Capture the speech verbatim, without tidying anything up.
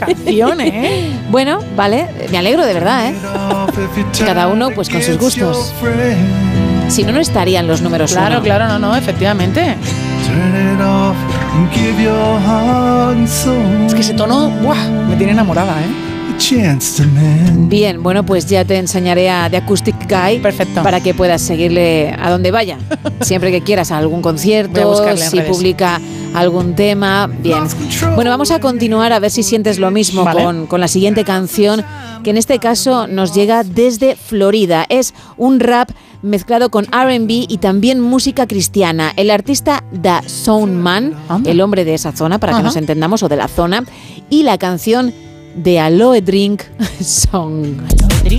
canción, ¿eh? Bueno, vale, me alegro de verdad, ¿eh? Cada uno pues con sus gustos. Si no, no estarían los números Claro, uno. claro, no, no, efectivamente. Es que ese tono, ¡buah!, me tiene enamorada, ¿eh? Bien, bueno, pues ya te enseñaré a The Acoustic Guy. Perfecto. Para que puedas seguirle a donde vaya. Siempre que quieras, a algún concierto, Voy a buscarle en si redes. publica algún tema. Bien. Bueno, vamos a continuar a ver si sientes lo mismo Vale. con, con la siguiente canción, que en este caso nos llega desde Florida. Es un rap mezclado con R and B y también música cristiana. El artista The Sound Man, Anda. el hombre de esa zona, para Ajá. que nos entendamos, o de la zona, y la canción de Aloe Drink Song. Aloe Drink.